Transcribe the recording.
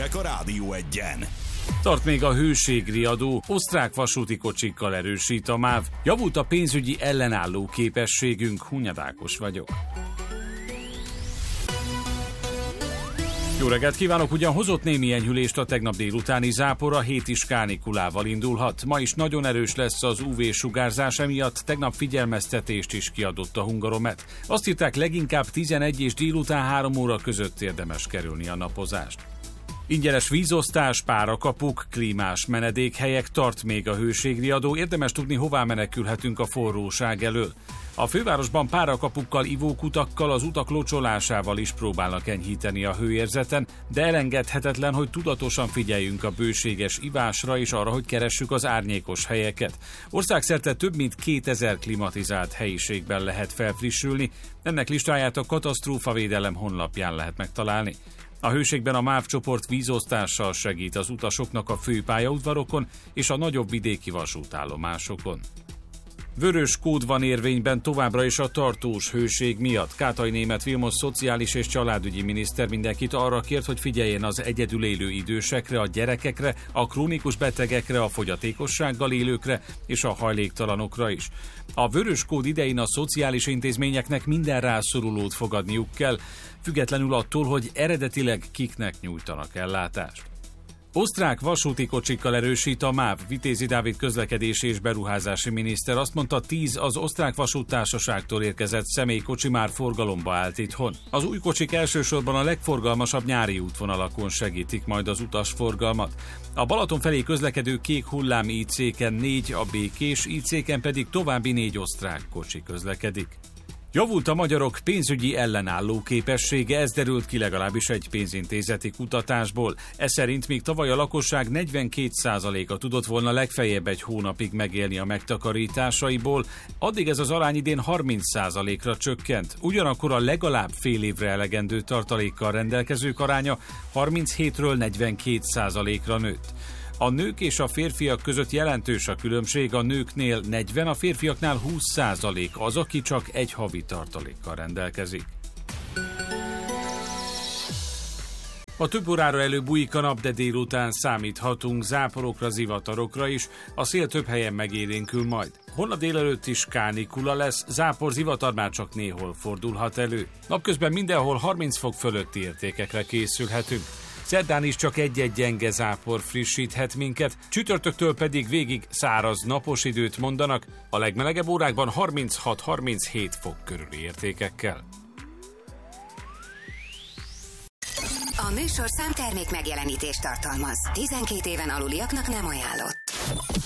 Hírek a Rádió Egyen. Tart még a hőségriadó, osztrák vasúti kocsikkal erősít a MÁV. Javult a pénzügyi ellenálló képességünk, Hunyad Ákos vagyok. Jó reggelt kívánok! Ugyan hozott némi enyhülést a tegnap délutáni zápor, a hét is kánikulával indulhat. Ma is nagyon erős lesz az UV-sugárzás, emiatt tegnap figyelmeztetést is kiadott a Hungaromet. Azt írták, leginkább 11 és délután 3 óra között érdemes kerülni a napozást. Ingyenes vízosztás, párakapuk, klímás menedékhelyek, tart még a hőségriadó, érdemes tudni, hová menekülhetünk a forróság elől. A fővárosban párakapukkal, ivókutakkal, az utak locsolásával is próbálnak enyhíteni a hőérzeten, de elengedhetetlen, hogy tudatosan figyeljünk a bőséges ivásra és arra, hogy keressük az árnyékos helyeket. Országszerte több mint 2000 klimatizált helyiségben lehet felfrissülni, ennek listáját a Katasztrófavédelem honlapján lehet megtalálni. A hőségben a MÁV csoport vízosztással segít az utasoknak a főpályaudvarokon és a nagyobb vidéki vasútállomásokon. Vörös kód van érvényben továbbra is a tartós hőség miatt. Kátai Németh Vilmos szociális és családügyi miniszter mindenkit arra kért, hogy figyeljen az egyedül élő idősekre, a gyerekekre, a krónikus betegekre, a fogyatékossággal élőkre és a hajléktalanokra is. A vörös kód idején a szociális intézményeknek minden rászorulót fogadniuk kell, függetlenül attól, hogy eredetileg kiknek nyújtanak ellátást. Osztrák vasúti kocsikkal erősít a MÁV. Vitézi Dávid közlekedési és beruházási miniszter azt mondta, 10 az osztrák vasúttársaságtól érkezett személykocsi már forgalomba állt itthon. Az új kocsik elsősorban a legforgalmasabb nyári útvonalakon segítik majd az utasforgalmat. A Balaton felé közlekedő kék hullám IC-ken 4, a békés IC-ken pedig további 4 osztrák kocsi közlekedik. Javult a magyarok pénzügyi ellenálló képessége, ez derült ki legalábbis egy pénzintézeti kutatásból. Ez szerint még tavaly a lakosság 42%-a tudott volna legfeljebb egy hónapig megélni a megtakarításaiból, addig ez az arány idén 30%-ra csökkent. Ugyanakkor a legalább fél évre elegendő tartalékkal rendelkezők aránya 37-ről 42%-ra nőtt. A nők és a férfiak között jelentős a különbség, a nőknél 40, a férfiaknál 20% az, aki csak egy havi tartalékkal rendelkezik. A több órára előbújik a nap, de délután számíthatunk záporokra, zivatarokra is, a szél több helyen megélénkül majd. Holnap délelőtt is kánikula lesz, zápor, zivatar már csak néhol fordulhat elő. Napközben mindenhol 30 fok fölötti értékekre készülhetünk. Szerdán is csak egy-egy gyenge zápor frissíthet minket, csütörtöktől pedig végig száraz napos időt mondanak, a legmelegebb órákban 36-37 fok körüli értékekkel. A műsorszám termék megjelenítést tartalmaz. 12 éven aluliaknak nem ajánlott.